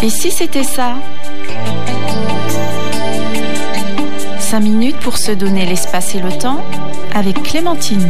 Et si c'était ça ? 5 minutes pour se donner l'espace et le temps avec Clémentine.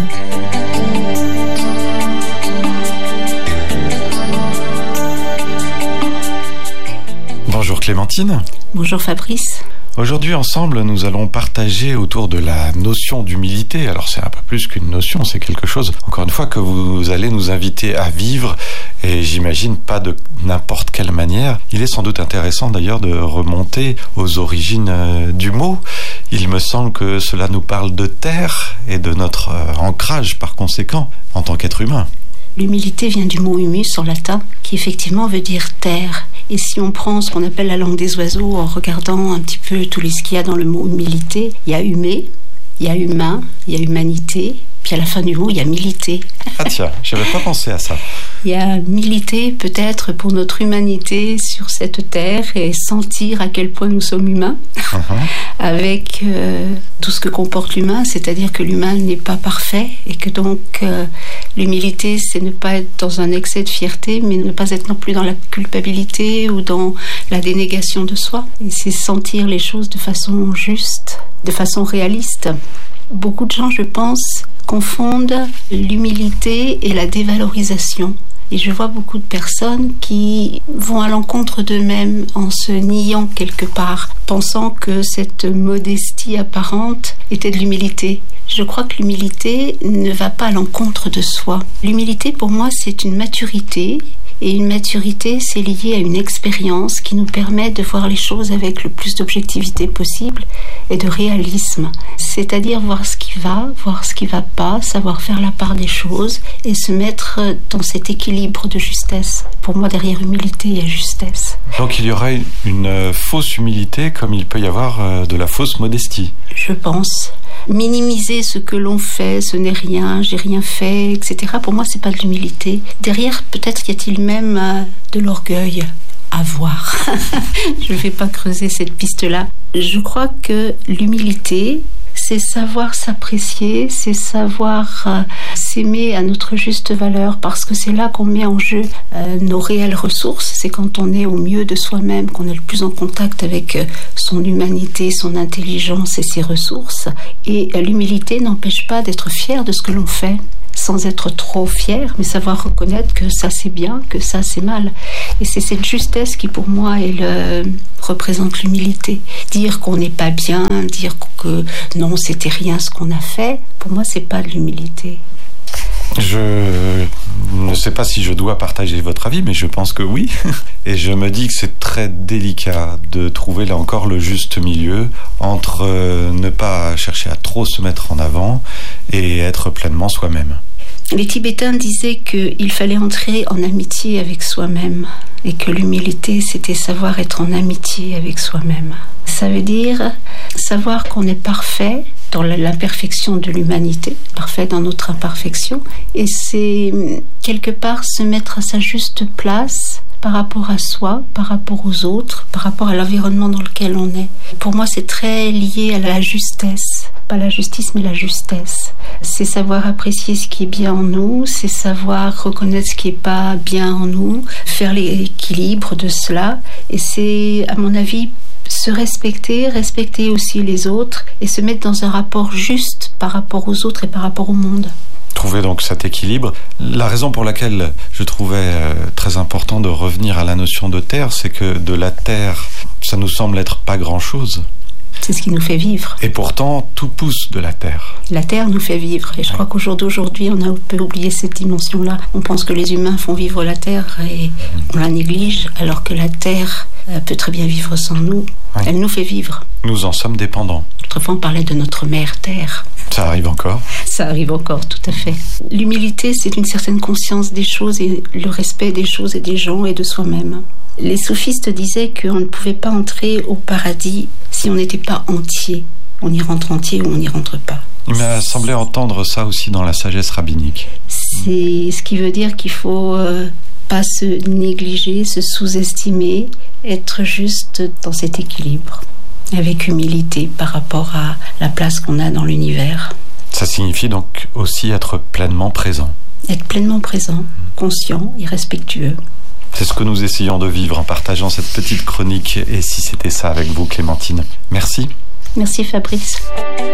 Bonjour Clémentine. Bonjour Fabrice. Aujourd'hui ensemble, nous allons partager autour de la notion d'humilité. Alors c'est un peu plus qu'une notion, c'est quelque chose, encore une fois, que vous allez nous inviter à vivre, et j'imagine pas de n'importe quelle manière. Il est sans doute intéressant d'ailleurs de remonter aux origines du mot. Il me semble que cela nous parle de terre et de notre ancrage par conséquent en tant qu'être humain. L'humilité vient du mot humus en latin, qui effectivement veut dire terre. Et si on prend ce qu'on appelle la langue des oiseaux, en regardant un petit peu tout ce qu'il y a dans le mot humilité, il y a humer, il y a humain, il y a humanité, puis à la fin du mot, il y a militer. Ah tiens, je n'avais pas pensé à ça. Il y a militer peut-être pour notre humanité sur cette terre et sentir à quel point nous sommes humains, avec tout ce que comporte l'humain, c'est-à-dire que l'humain n'est pas parfait et que donc l'humilité, c'est ne pas être dans un excès de fierté, mais ne pas être non plus dans la culpabilité ou dans la dénégation de soi. Et c'est sentir les choses de façon juste, de façon réaliste. Beaucoup de gens, je pense, confondent l'humilité et la dévalorisation. Et je vois beaucoup de personnes qui vont à l'encontre d'eux-mêmes en se niant quelque part, pensant que cette modestie apparente était de l'humilité. Je crois que l'humilité ne va pas à l'encontre de soi. L'humilité, pour moi, c'est une maturité. Et une maturité, c'est lié à une expérience qui nous permet de voir les choses avec le plus d'objectivité possible et de réalisme. C'est-à-dire voir ce qui va pas, savoir faire la part des choses et se mettre dans cet équilibre de justesse. Pour moi, derrière humilité, il y a justesse. Donc il y aurait une fausse humilité comme il peut y avoir de la fausse modestie. Je pense. Minimiser ce que l'on fait, ce n'est rien, j'ai rien fait, etc. Pour moi, c'est pas de l'humilité. Derrière, peut-être y a-t-il même de l'orgueil à voir. Je vais pas creuser cette piste-là. Je crois que l'humilité, c'est savoir s'apprécier, c'est savoir s'aimer à notre juste valeur, parce que c'est là qu'on met en jeu nos réelles ressources. C'est quand on est au mieux de soi-même, qu'on est le plus en contact avec son humanité, son intelligence et ses ressources. Et l'humilité n'empêche pas d'être fier de ce que l'on fait, sans être trop fier, mais savoir reconnaître que ça c'est bien, que ça c'est mal. Et c'est cette justesse qui pour moi représente l'humilité. Dire qu'on n'est pas bien, dire que non, c'était rien ce qu'on a fait, pour moi c'est pas de l'humilité. Je ne sais pas si je dois partager votre avis, mais je pense que oui. Et je me dis que c'est très délicat de trouver là encore le juste milieu entre ne pas chercher à trop se mettre en avant et être pleinement soi-même. Les Tibétains disaient qu'il fallait entrer en amitié avec soi-même et que l'humilité, c'était savoir être en amitié avec soi-même. Ça veut dire savoir qu'on est parfait dans l'imperfection de l'humanité, parfait dans notre imperfection, et c'est quelque part se mettre à sa juste place par rapport à soi, par rapport aux autres, par rapport à l'environnement dans lequel on est. Pour moi, c'est très lié à la justesse. Pas la justice, mais la justesse. C'est savoir apprécier ce qui est bien en nous, c'est savoir reconnaître ce qui n'est pas bien en nous, faire l'équilibre de cela. Et c'est, à mon avis, se respecter aussi les autres et se mettre dans un rapport juste par rapport aux autres et par rapport au monde. Trouver donc cet équilibre. La raison pour laquelle je trouvais très important de revenir à la notion de terre, c'est que de la terre, ça nous semble être pas grand-chose. C'est ce qui nous fait vivre. Et pourtant, tout pousse de la terre. La terre nous fait vivre. Et je crois qu'au jour d'aujourd'hui, on a un peu oublié cette dimension-là. On pense que les humains font vivre la terre et on la néglige, alors que la terre peut très bien vivre sans nous. Oui. Elle nous fait vivre. Nous en sommes dépendants. Autrefois, on parlait de notre mère terre. Ça arrive encore. Ça arrive encore, tout à fait. L'humilité, c'est une certaine conscience des choses et le respect des choses et des gens et de soi-même. Les soufistes disaient qu'on ne pouvait pas entrer au paradis si on n'était pas entier. On y rentre entier ou on n'y rentre pas. Il m'a semblé entendre ça aussi dans la sagesse rabbinique. C'est ce qui veut dire qu'il faut pas se négliger, se sous-estimer, être juste dans cet équilibre, avec humilité par rapport à la place qu'on a dans l'univers. Ça signifie donc aussi être pleinement présent. Être pleinement présent, conscient et respectueux. C'est ce que nous essayons de vivre en partageant cette petite chronique. Et si c'était ça avec vous, Clémentine. Merci. Merci Fabrice.